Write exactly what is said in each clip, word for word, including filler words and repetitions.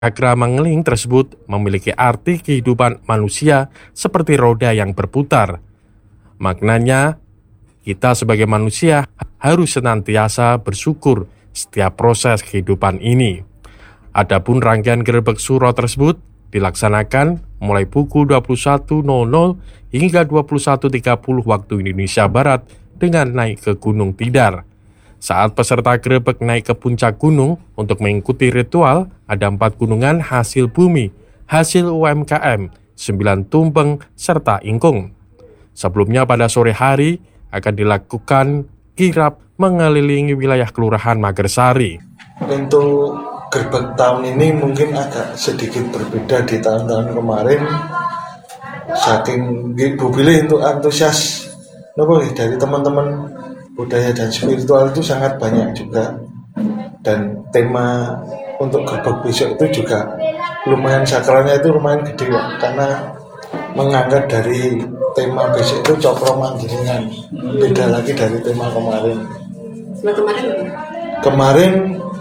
Cakramangling tersebut memiliki arti kehidupan manusia seperti roda yang berputar. Maknanya, kita sebagai manusia harus senantiasa bersyukur setiap proses kehidupan ini. Adapun rangkaian gerebek suro tersebut dilaksanakan mulai pukul dua puluh satu nol nol hingga dua puluh satu tiga puluh waktu Indonesia Barat dengan naik ke Gunung Tidar. Saat peserta gerebek naik ke puncak gunung untuk mengikuti ritual, ada empat gunungan hasil bumi, hasil U M K M, sembilan tumpeng, serta ingkung. Sebelumnya pada sore hari akan dilakukan kirap mengelilingi wilayah Kelurahan Magersari. Untuk gerbek tahun ini mungkin agak sedikit berbeda di tahun-tahun kemarin. Saking Bu Billy untuk antusias dari teman-teman budaya dan spiritual itu sangat banyak juga, dan tema untuk gerbek besok itu juga lumayan sakralnya itu lumayan gede Pak, karena mengangkat dari tema besok itu Cokro Manggilingan, beda lagi dari tema kemarin. Nah, kemarin kemarin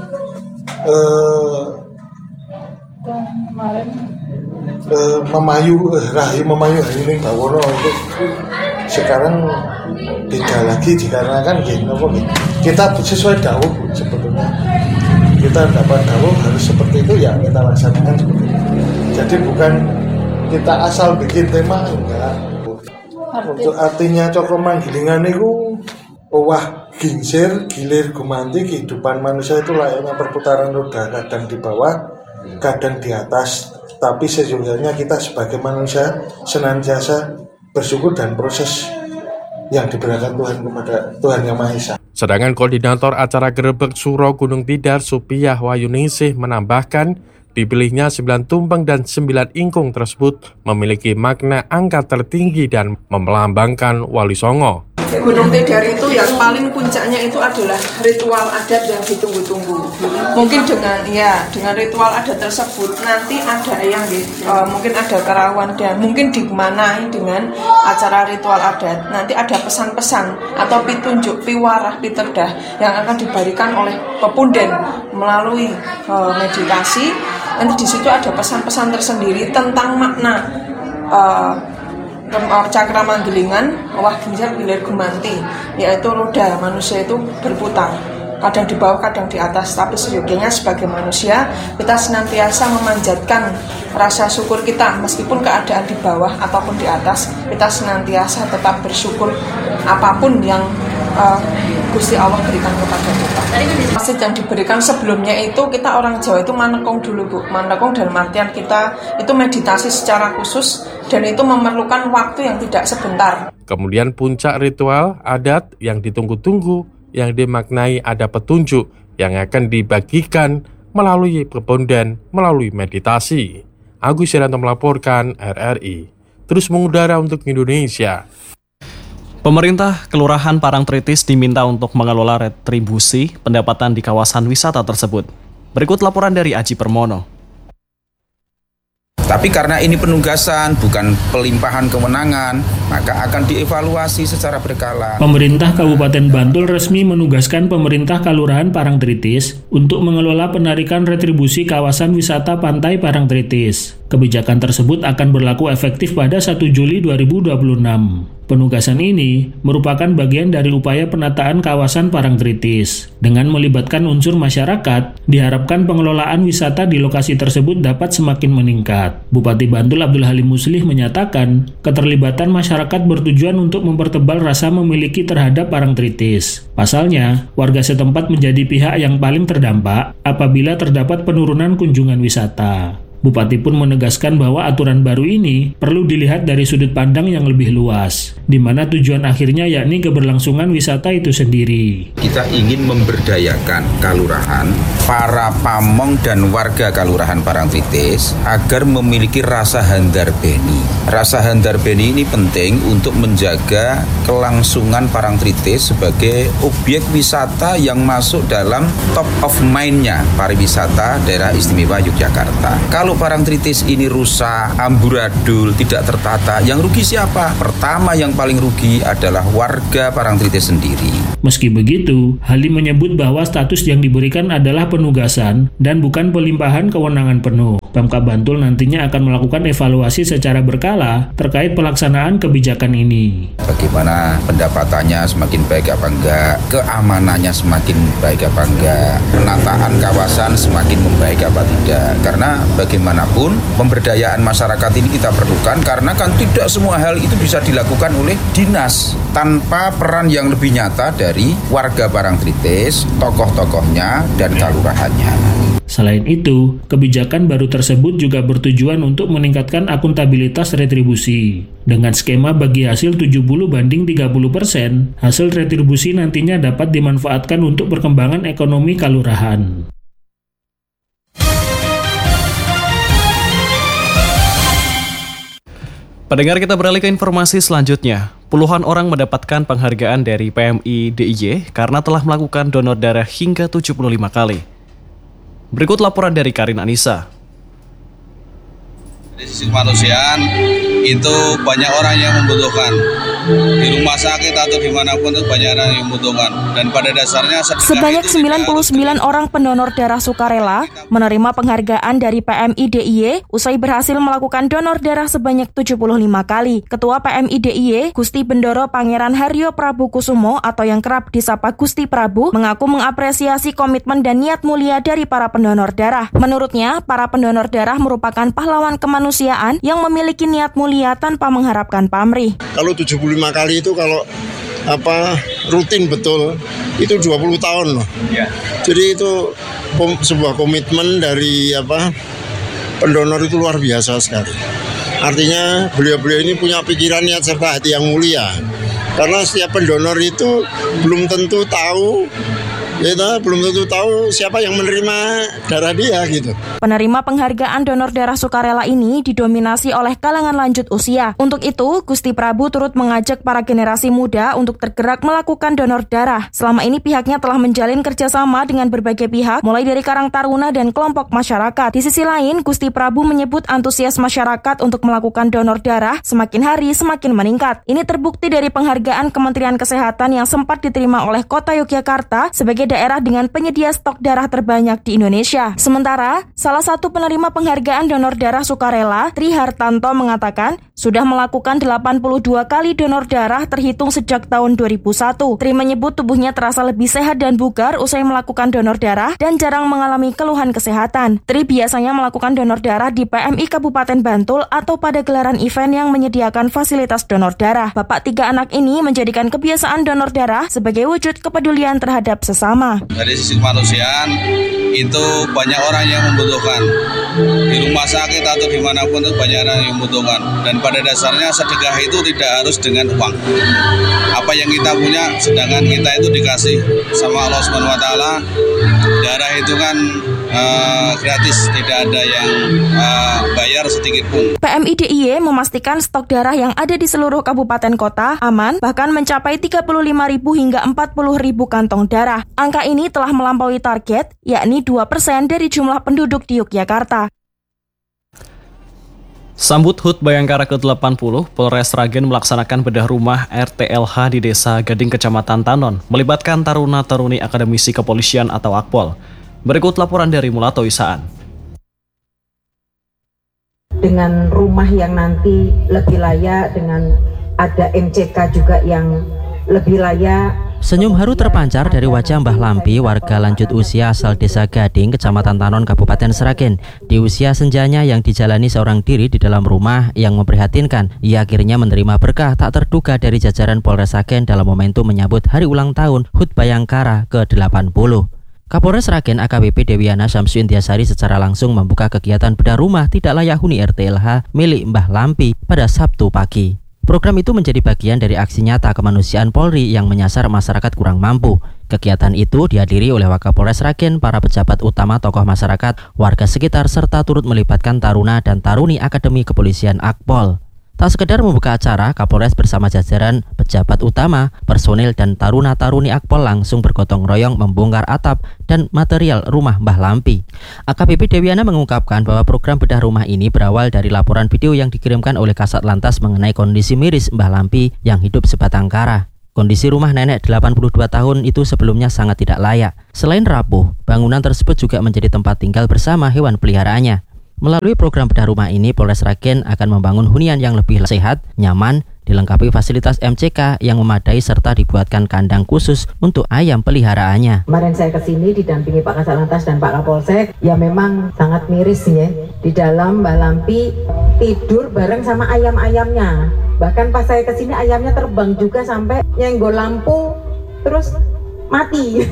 eh, kemarin eh, memayu eh, rahayu memayu Hayuning Bawono itu sekarang beda lagi dikarenakan gini, kita sesuai dawuh sebetulnya, kita dapat dawuh harus seperti itu ya kita laksanakan seperti itu. Jadi bukan kita asal bikin tema, enggak. Untuk artinya Cokro Manggilingan itu owah gingsir gilir gumanti, kehidupan manusia itu layaknya perputaran roda, kadang di bawah kadang di atas, tapi sejujurnya kita sebagai manusia senantiasa bersyukur dan proses yang diberikan Tuhan kepada Tuhan Yang Maha Esa. Sedangkan koordinator acara gerebek suro Gunung Tidar Supiyah Wayuningsih menambahkan, dipilihnya sembilan tumpeng dan sembilan ingkung tersebut memiliki makna angka tertinggi dan melambangkan Wali Songo. Gunung Tidar itu yang paling puncaknya itu adalah ritual adat yang ditunggu-tunggu. Mungkin dengan ya dengan ritual adat tersebut nanti ada yang uh, mungkin ada kerawan dan mungkin dimanai dengan acara ritual adat. Nanti ada pesan-pesan atau pitunjuk, piwarah, piterdah yang akan diberikan oleh pepunden melalui uh, meditasi. Nanti di situ ada pesan-pesan tersendiri tentang makna uh, Cakra Manggilingan, wah gingsir gilir gumanti, yaitu roda manusia itu berputar, kadang di bawah kadang di atas, tapi seyogianya sebagai manusia kita senantiasa memanjatkan rasa syukur kita meskipun keadaan di bawah ataupun di atas, kita senantiasa tetap bersyukur apapun yang uh, Gusti Allah berikan kepada kita. Masjid yang diberikan sebelumnya itu kita orang Jawa itu manekong dulu Bu, manekong dalam artian kita itu meditasi secara khusus dan itu memerlukan waktu yang tidak sebentar. Kemudian puncak ritual adat yang ditunggu-tunggu yang dimaknai ada petunjuk yang akan dibagikan melalui pepunden, melalui meditasi. Agus Irianto melaporkan R R I. Terus mengudara untuk Indonesia. Pemerintah Kelurahan Parangtritis diminta untuk mengelola retribusi pendapatan di kawasan wisata tersebut. Berikut laporan dari Aji Permono. Tapi karena ini penugasan, bukan pelimpahan kewenangan, maka akan dievaluasi secara berkala. Pemerintah Kabupaten Bantul resmi menugaskan pemerintah Kelurahan Parangtritis untuk mengelola penarikan retribusi kawasan wisata Pantai Parangtritis. Kebijakan tersebut akan berlaku efektif pada satu Juli dua ribu dua puluh enam. Penugasan ini merupakan bagian dari upaya penataan kawasan Parangtritis. Dengan melibatkan unsur masyarakat, diharapkan pengelolaan wisata di lokasi tersebut dapat semakin meningkat. Bupati Bantul Abdul Halim Muslih menyatakan, keterlibatan masyarakat bertujuan untuk mempertebal rasa memiliki terhadap Parangtritis. Pasalnya, warga setempat menjadi pihak yang paling terdampak apabila terdapat penurunan kunjungan wisata. Bupati pun menegaskan bahwa aturan baru ini perlu dilihat dari sudut pandang yang lebih luas, di mana tujuan akhirnya yakni keberlangsungan wisata itu sendiri. Kita ingin memberdayakan kalurahan, para pamong dan warga Kalurahan Parangtritis agar memiliki rasa handar beni. Rasa handar beni ini penting untuk menjaga kelangsungan Parangtritis sebagai objek wisata yang masuk dalam top of mind-nya pariwisata daerah istimewa Yogyakarta. Kalau Kalau Parangtritis ini rusak, amburadul, tidak tertata, yang rugi siapa? Pertama yang paling rugi adalah warga Parangtritis sendiri. Meski begitu, Halim menyebut bahwa status yang diberikan adalah penugasan dan bukan pelimpahan kewenangan penuh. Pemkab Bantul nantinya akan melakukan evaluasi secara berkala terkait pelaksanaan kebijakan ini. Bagaimana pendapatannya semakin baik apa enggak, keamanannya semakin baik apa enggak, penataan kawasan semakin membaik apa tidak. Karena bagaimanapun pemberdayaan masyarakat ini kita perlukan, karena kan tidak semua hal itu bisa dilakukan oleh dinas tanpa peran yang lebih nyata dari warga Parangtritis, tokoh-tokohnya dan kalurahannya. Selain itu, kebijakan baru tersebut juga bertujuan untuk meningkatkan akuntabilitas retribusi. Dengan skema bagi hasil tujuh puluh banding tiga puluh persen, hasil retribusi nantinya dapat dimanfaatkan untuk perkembangan ekonomi kalurahan. Pendengar, kita beralih ke informasi selanjutnya. Puluhan orang mendapatkan penghargaan dari P M I D I Y karena telah melakukan donor darah hingga tujuh puluh lima kali. Berikut laporan dari Karin Anissa. Dari sisi kemanusiaan, itu banyak orang yang membutuhkan. Di rumah sakit atau dimanapun itu banyak orang yang membutuhkan. Dan pada dasarnya sebanyak sembilan puluh sembilan orang pendonor darah sukarela menerima penghargaan dari P M I D I Y usai berhasil melakukan donor darah sebanyak tujuh puluh lima kali. Ketua P M I D I Y, Gusti Bendoro Pangeran Haryo Prabu Kusumo atau yang kerap disapa Gusti Prabu, mengaku mengapresiasi komitmen dan niat mulia dari para pendonor darah. Menurutnya, para pendonor darah merupakan pahlawan kemanusiaan yang memiliki niat mulia tanpa mengharapkan pamrih. Kalau tujuh puluh lima kali itu kalau apa rutin betul itu dua puluh tahun loh. Ya. Jadi itu kom, sebuah komitmen dari apa pendonor itu luar biasa sekali. Artinya beliau-beliau ini punya pikiran, niat serta hati yang mulia. Karena setiap pendonor itu belum tentu tahu Kita belum tentu tahu siapa yang menerima darah dia gitu. Penerima penghargaan donor darah sukarela ini didominasi oleh kalangan lanjut usia. Untuk itu, Gusti Prabu turut mengajak para generasi muda untuk tergerak melakukan donor darah. Selama ini pihaknya telah menjalin kerjasama dengan berbagai pihak, mulai dari Karang Taruna dan kelompok masyarakat. Di sisi lain, Gusti Prabu menyebut antusias masyarakat untuk melakukan donor darah semakin hari semakin meningkat. Ini terbukti dari penghargaan Kementerian Kesehatan yang sempat diterima oleh Kota Yogyakarta sebagai daerah dengan penyedia stok darah terbanyak di Indonesia. Sementara, salah satu penerima penghargaan donor darah sukarela, Tri Hartanto, mengatakan sudah melakukan delapan puluh dua kali donor darah terhitung sejak tahun dua ribu satu. Tri menyebut tubuhnya terasa lebih sehat dan bugar usai melakukan donor darah dan jarang mengalami keluhan kesehatan. Tri biasanya melakukan donor darah di P M I Kabupaten Bantul atau pada gelaran event yang menyediakan fasilitas donor darah. Bapak tiga anak ini menjadikan kebiasaan donor darah sebagai wujud kepedulian terhadap sesama. Dari sisi kemanusiaan, itu banyak orang yang membutuhkan. Di rumah sakit atau dimanapun itu banyak orang yang membutuhkan. Dan pada dasarnya sedekah itu tidak harus dengan uang. Apa yang kita punya, sedangkan kita itu dikasih sama Allah subhanahu wa taala. Darah itu kan uh, gratis, tidak ada yang uh, bayar sedikit pun. P M I D I Y memastikan stok darah yang ada di seluruh kabupaten kota aman, bahkan mencapai tiga puluh lima ribu hingga empat puluh ribu kantong darah. Angka ini telah melampaui target, yakni dua persen dari jumlah penduduk di Yogyakarta. Sambut H U T Bayangkara ke delapan puluh, Polres Sragen melaksanakan bedah rumah R T L H di Desa Gading, Kecamatan Tanon, melibatkan taruna-taruni akademisi kepolisian atau Akpol. Berikut laporan dari Mulato Isaan. Dengan rumah yang nanti lebih layak, dengan ada M C K juga yang lebih layak. Senyum haru terpancar dari wajah Mbah Lampi, warga lanjut usia asal Desa Gading, Kecamatan Tanon, Kabupaten Sragen. Di usia senjanya yang dijalani seorang diri di dalam rumah yang memprihatinkan, ia akhirnya menerima berkah tak terduga dari jajaran Polres Sragen dalam momentum menyambut hari ulang tahun H U T Bayangkara ke delapan puluh. Kapolres Sragen A K B P Dewiana Syamsu Intiasari secara langsung membuka kegiatan bedah rumah tidak layak huni R T L H milik Mbah Lampi pada Sabtu pagi. Program itu menjadi bagian dari aksi nyata kemanusiaan Polri yang menyasar masyarakat kurang mampu. Kegiatan itu dihadiri oleh Wakapolres Sragen, para pejabat utama, tokoh masyarakat, warga sekitar, serta turut melibatkan taruna dan taruni Akademi Kepolisian Akpol. Tak sekedar membuka acara, Kapolres bersama jajaran pejabat utama, personil dan taruna-taruni Akpol langsung bergotong royong membongkar atap dan material rumah Mbah Lampi. A K B P Dewiana mengungkapkan bahwa program bedah rumah ini berawal dari laporan video yang dikirimkan oleh Kasat Lantas mengenai kondisi miris Mbah Lampi yang hidup sebatang kara. Kondisi rumah nenek delapan puluh dua tahun itu sebelumnya sangat tidak layak. Selain rapuh, bangunan tersebut juga menjadi tempat tinggal bersama hewan peliharaannya. Melalui program bedah rumah ini, Polres Sragen akan membangun hunian yang lebih sehat, nyaman, dilengkapi fasilitas M C K yang memadai serta dibuatkan kandang khusus untuk ayam peliharaannya. Kemarin saya kesini didampingi Pak Kasat Lantas dan Pak Kapolsek, ya memang sangat miris ya. Di dalam Mbah Lampi tidur bareng sama ayam-ayamnya. Bahkan pas saya kesini ayamnya terbang juga sampai nyenggol lampu terus mati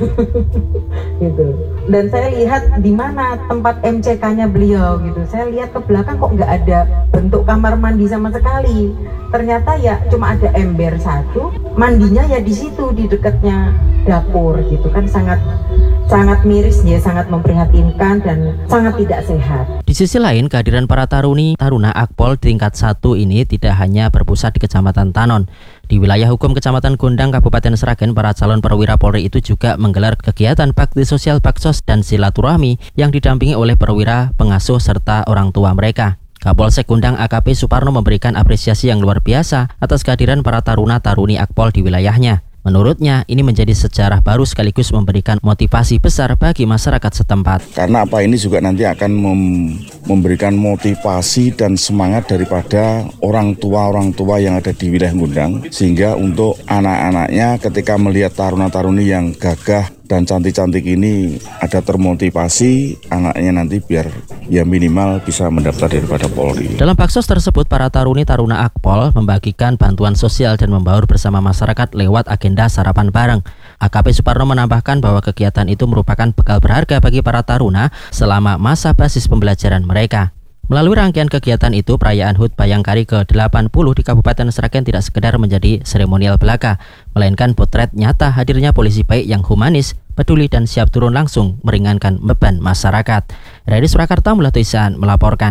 gitu. Dan saya lihat di mana tempat M C K-nya beliau gitu. Saya lihat ke belakang kok nggak ada bentuk kamar mandi sama sekali. Ternyata ya cuma ada ember satu, mandinya ya di situ di dekatnya dapur gitu kan. Sangat sangat miris ya, sangat memprihatinkan dan sangat tidak sehat. Di sisi lain, kehadiran para taruni taruna Akpol tingkat satu ini tidak hanya berpusat di Kecamatan Tanon. Di wilayah hukum Kecamatan Gondang, Kabupaten Sragen, para calon perwira Polri itu juga menggelar kegiatan bakti sosial baksos dan silaturahmi yang didampingi oleh perwira, pengasuh, serta orang tua mereka. Kapolsek Gondang A K P Suparno memberikan apresiasi yang luar biasa atas kehadiran para taruna-taruni Akpol di wilayahnya. Menurutnya, ini menjadi sejarah baru sekaligus memberikan motivasi besar bagi masyarakat setempat. Karena apa ini juga nanti akan mem memberikan motivasi dan semangat daripada orang tua-orang tua yang ada di wilayah Gondang. Sehingga untuk anak-anaknya ketika melihat taruna-taruni yang gagah dan cantik-cantik ini ada termotivasi, anaknya nanti biar ya minimal bisa mendaftar daripada Polri. Dalam baksos tersebut, para taruni-taruna Akpol membagikan bantuan sosial dan membaur bersama masyarakat lewat agenda sarapan bareng. A K P Suparno menambahkan bahwa kegiatan itu merupakan bekal berharga bagi para taruna selama masa basis pembelajaran mereka. Melalui rangkaian kegiatan itu, perayaan H U T Bayangkari ke delapan puluh di Kabupaten Sragen tidak sekedar menjadi seremonial belaka, melainkan potret nyata hadirnya polisi baik yang humanis, peduli dan siap turun langsung meringankan beban masyarakat. Dari Surakarta, Mulatu Ihsan melaporkan.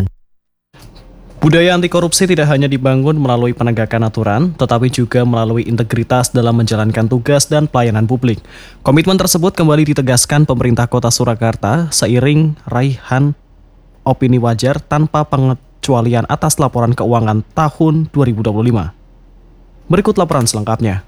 Budaya anti korupsi tidak hanya dibangun melalui penegakan aturan, tetapi juga melalui integritas dalam menjalankan tugas dan pelayanan publik. Komitmen tersebut kembali ditegaskan pemerintah Kota Surakarta seiring raihan opini wajar tanpa pengecualian atas laporan keuangan tahun dua ribu dua puluh lima. Berikut laporan selengkapnya.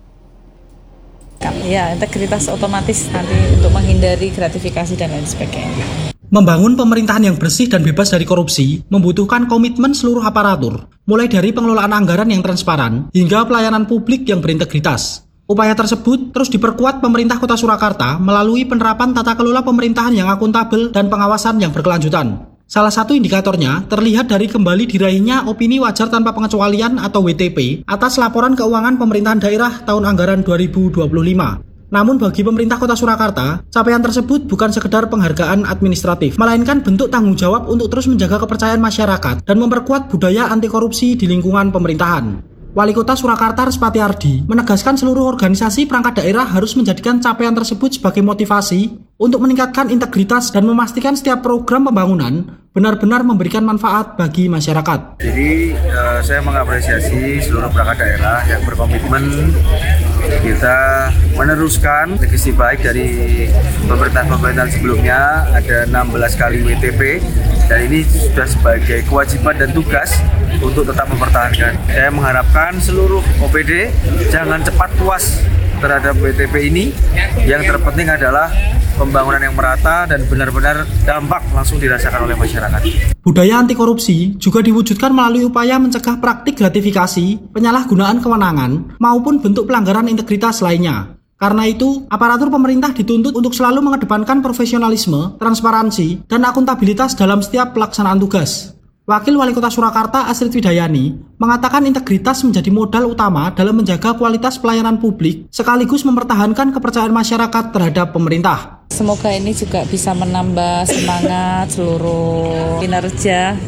Ya, integritas otomatis nanti untuk menghindari gratifikasi dan lain sebagainya. Membangun pemerintahan yang bersih dan bebas dari korupsi membutuhkan komitmen seluruh aparatur, mulai dari pengelolaan anggaran yang transparan hingga pelayanan publik yang berintegritas. Upaya tersebut terus diperkuat pemerintah Kota Surakarta melalui penerapan tata kelola pemerintahan yang akuntabel dan pengawasan yang berkelanjutan. Salah satu indikatornya terlihat dari kembali diraihnya opini wajar tanpa pengecualian atau W T P atas laporan keuangan pemerintahan daerah tahun anggaran dua ribu dua puluh lima. Namun bagi pemerintah Kota Surakarta, capaian tersebut bukan sekedar penghargaan administratif, melainkan bentuk tanggung jawab untuk terus menjaga kepercayaan masyarakat dan memperkuat budaya anti korupsi di lingkungan pemerintahan. Wali Kota Surakarta Respati Ardi menegaskan seluruh organisasi perangkat daerah harus menjadikan capaian tersebut sebagai motivasi untuk meningkatkan integritas dan memastikan setiap program pembangunan benar-benar memberikan manfaat bagi masyarakat. Jadi uh, saya mengapresiasi seluruh perangkat daerah yang berkomitmen kita meneruskan legasi baik dari pemerintahan-pemerintahan sebelumnya. Ada enam belas kali W T P dan ini sudah sebagai kewajiban dan tugas untuk tetap mempertahankan. Saya mengharapkan seluruh O P D jangan cepat puas terhadap W T P ini. Yang terpenting adalah pembangunan yang merata dan benar-benar dampak langsung dirasakan oleh masyarakat. Budaya anti korupsi juga diwujudkan melalui upaya mencegah praktik gratifikasi, penyalahgunaan kewenangan, maupun bentuk pelanggaran integritas lainnya. Karena itu, aparatur pemerintah dituntut untuk selalu mengedepankan profesionalisme, transparansi, dan akuntabilitas dalam setiap pelaksanaan tugas. Wakil Wali Kota Surakarta Astrid Widayani mengatakan integritas menjadi modal utama dalam menjaga kualitas pelayanan publik sekaligus mempertahankan kepercayaan masyarakat terhadap pemerintah. Semoga ini juga bisa menambah semangat seluruh kinerja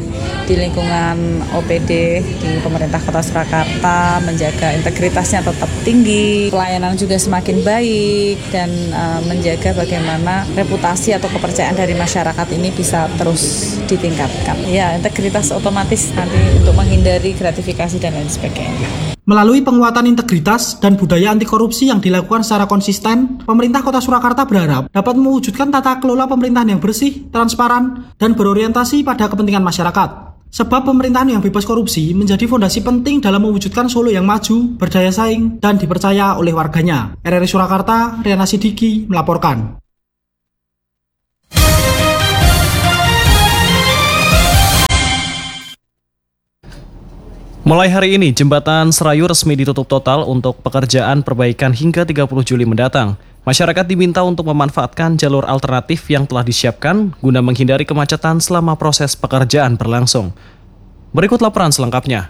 di lingkungan O P D di pemerintah Kota Surakarta, menjaga integritasnya tetap tinggi, pelayanan juga semakin baik, dan uh, menjaga bagaimana reputasi atau kepercayaan dari masyarakat ini bisa terus ditingkatkan. Ya, integritas otomatis nanti untuk menghindari gratifikasi dan lain sebagainya. Melalui penguatan integritas dan budaya anti korupsi yang dilakukan secara konsisten, pemerintah Kota Surakarta berharap dapat mewujudkan tata kelola pemerintahan yang bersih, transparan, dan berorientasi pada kepentingan masyarakat. Sebab pemerintahan yang bebas korupsi menjadi fondasi penting dalam mewujudkan Solo yang maju, berdaya saing, dan dipercaya oleh warganya. R R I Surakarta, Riana Sidiki melaporkan. Mulai hari ini, Jembatan Serayu resmi ditutup total untuk pekerjaan perbaikan hingga tiga puluh Juli mendatang. Masyarakat diminta untuk memanfaatkan jalur alternatif yang telah disiapkan guna menghindari kemacetan selama proses pekerjaan berlangsung. Berikut laporan selengkapnya.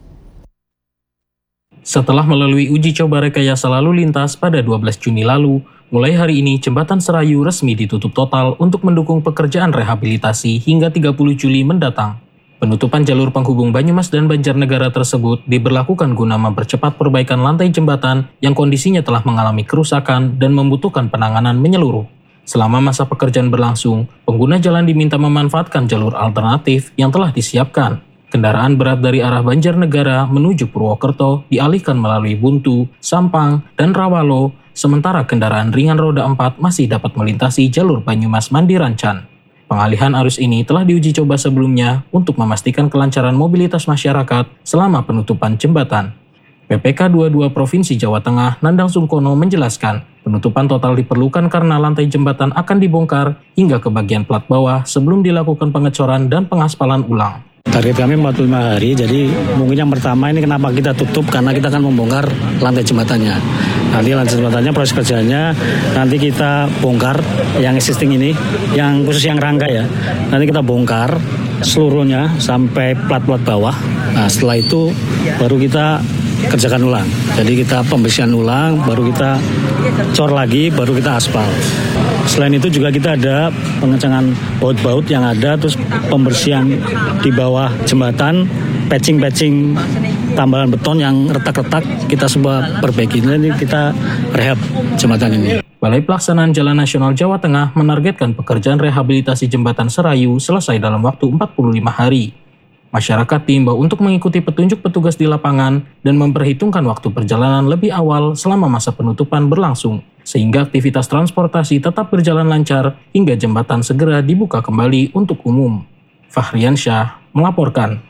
Setelah melalui uji coba rekayasa lalu lintas pada dua belas Juni lalu, mulai hari ini Jembatan Serayu resmi ditutup total untuk mendukung pekerjaan rehabilitasi hingga tiga puluh Juli mendatang. Penutupan jalur penghubung Banyumas dan Banjarnegara tersebut diberlakukan guna mempercepat perbaikan lantai jembatan yang kondisinya telah mengalami kerusakan dan membutuhkan penanganan menyeluruh. Selama masa pekerjaan berlangsung, pengguna jalan diminta memanfaatkan jalur alternatif yang telah disiapkan. Kendaraan berat dari arah Banjarnegara menuju Purwokerto dialihkan melalui Buntu, Sampang, dan Rawalo, sementara kendaraan ringan roda empat masih dapat melintasi jalur Banyumas Mandirancan. Pengalihan arus ini telah diuji coba sebelumnya untuk memastikan kelancaran mobilitas masyarakat selama penutupan jembatan. P P K dua puluh dua Provinsi Jawa Tengah Nandang Sungkono menjelaskan, penutupan total diperlukan karena lantai jembatan akan dibongkar hingga ke bagian plat bawah sebelum dilakukan pengecoran dan pengaspalan ulang. Target kami empat puluh lima hari, jadi mungkin yang pertama ini kenapa kita tutup, karena kita akan membongkar lantai jembatannya. Nanti lantai jembatannya, proses kerjanya, nanti kita bongkar yang existing ini, yang khusus yang rangka ya. Nanti kita bongkar seluruhnya sampai plat-plat bawah. Nah setelah itu baru kita kerjakan ulang. Jadi kita pembersihan ulang, baru kita cor lagi, baru kita aspal. Selain itu juga kita ada pengecangan baut-baut yang ada, terus pembersihan di bawah jembatan, patching-patching tambahan beton yang retak-retak kita semua perbaiki. Ini kita rehab jembatan ini. Balai Pelaksanaan Jalan Nasional Jawa Tengah menargetkan pekerjaan rehabilitasi Jembatan Serayu selesai dalam waktu empat puluh lima hari. Masyarakat diimbau untuk mengikuti petunjuk petugas di lapangan dan memperhitungkan waktu perjalanan lebih awal selama masa penutupan berlangsung, sehingga aktivitas transportasi tetap berjalan lancar hingga jembatan segera dibuka kembali untuk umum. Fahrian Syah melaporkan.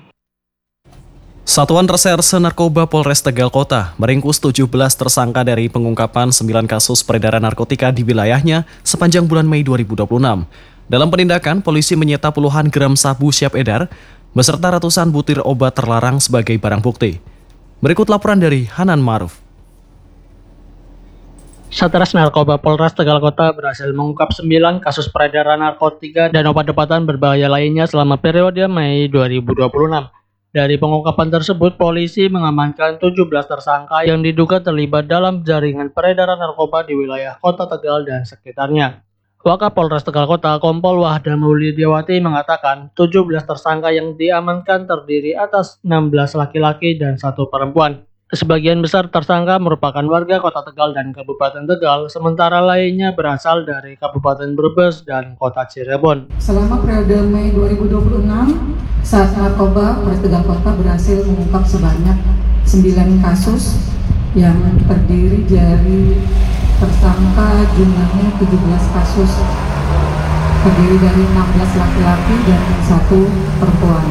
Satuan Reserse Narkoba Polres Tegal Kota meringkus tujuh belas tersangka dari pengungkapan sembilan kasus peredaran narkotika di wilayahnya sepanjang bulan Mei dua ribu dua puluh enam. Dalam penindakan, polisi menyita puluhan gram sabu siap edar beserta ratusan butir obat terlarang sebagai barang bukti. Berikut laporan dari Hanan Maruf. Satres Narkoba Polres Tegal Kota berhasil mengungkap sembilan kasus peredaran narkotika dan obat-obatan berbahaya lainnya selama periode Mei dua ribu dua puluh enam. Dari pengungkapan tersebut, polisi mengamankan tujuh belas tersangka yang diduga terlibat dalam jaringan peredaran narkoba di wilayah Kota Tegal dan sekitarnya. Wakapolres Tegal Kota, Kompol Wahda Maulidiawati mengatakan tujuh belas tersangka yang diamankan terdiri atas enam belas laki-laki dan satu perempuan. Sebagian besar tersangka merupakan warga Kota Tegal dan Kabupaten Tegal, sementara lainnya berasal dari Kabupaten Brebes dan Kota Cirebon. Selama periode Mei dua ribu dua puluh enam, saat narkoba, Polres Tegal Kota berhasil mengungkap sebanyak sembilan kasus yang terdiri dari tersangka jumlahnya tujuh belas kasus, terdiri dari enam belas laki-laki dan satu perempuan.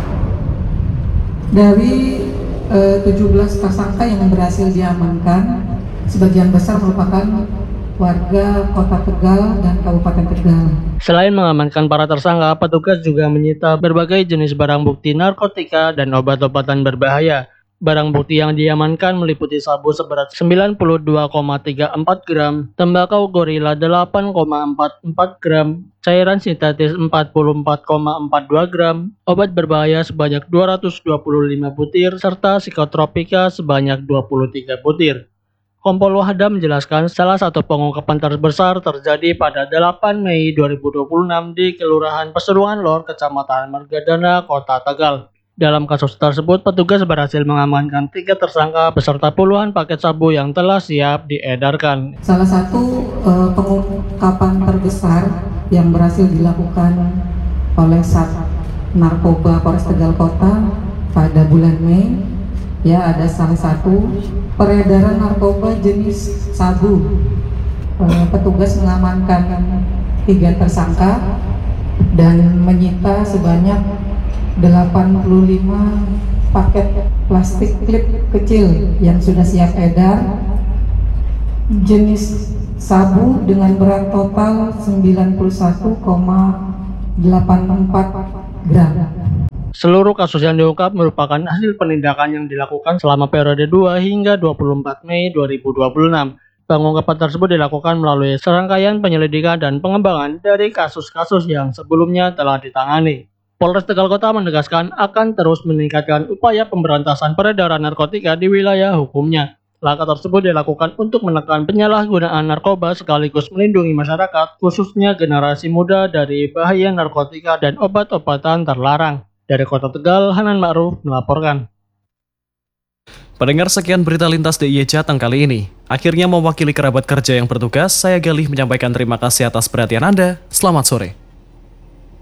Dari eh, tujuh belas tersangka yang berhasil diamankan, sebagian besar merupakan warga Kota Tegal dan Kabupaten Tegal. Selain mengamankan para tersangka, petugas juga menyita berbagai jenis barang bukti narkotika dan obat-obatan berbahaya. Barang bukti yang diamankan meliputi sabu seberat sembilan puluh dua koma tiga empat gram, tembakau gorila delapan koma empat empat gram, cairan sintetis empat puluh empat koma empat dua gram, obat berbahaya sebanyak dua ratus dua puluh lima butir, serta psikotropika sebanyak dua puluh tiga butir. Kompol Wahda menjelaskan salah satu pengungkapan terbesar terjadi pada delapan Mei dua ribu dua puluh enam di Kelurahan Pesuruan Lor, Kecamatan Margadana, Kota Tegal. Dalam kasus tersebut, petugas berhasil mengamankan tiga tersangka beserta puluhan paket sabu yang telah siap diedarkan. Salah satu uh, pengungkapan terbesar yang berhasil dilakukan oleh Sat Narkoba Polres Tegal Kota pada bulan Mei, ya, ada salah satu peredaran narkoba jenis sabu. Uh, petugas mengamankan tiga tersangka dan menyita sebanyak delapan puluh lima paket plastik klip kecil yang sudah siap edar jenis sabu dengan berat total sembilan puluh satu koma delapan empat gram. Seluruh kasus yang diungkap merupakan hasil penindakan yang dilakukan selama periode dua hingga dua puluh empat Mei dua ribu dua puluh enam. Pengungkapan tersebut dilakukan melalui serangkaian penyelidikan dan pengembangan dari kasus-kasus yang sebelumnya telah ditangani. Polres Tegal Kota menegaskan akan terus meningkatkan upaya pemberantasan peredaran narkotika di wilayah hukumnya. Langkah tersebut dilakukan untuk menekan penyalahgunaan narkoba sekaligus melindungi masyarakat, khususnya generasi muda dari bahaya narkotika dan obat-obatan terlarang. Dari Kota Tegal, Hanan Ma'ruf melaporkan. Pendengar, sekian berita lintas D I Y Jateng kali ini. Akhirnya mewakili kerabat kerja yang bertugas, saya Galih menyampaikan terima kasih atas perhatian Anda. Selamat sore.